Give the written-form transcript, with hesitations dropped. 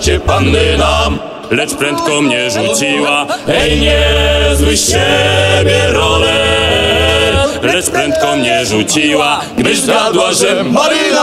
cię panny nam, lecz prędko mnie rzuciła. Ej, niezły z siebie roler, lecz prędko mnie rzuciła, gdyż zgadła, że Maryna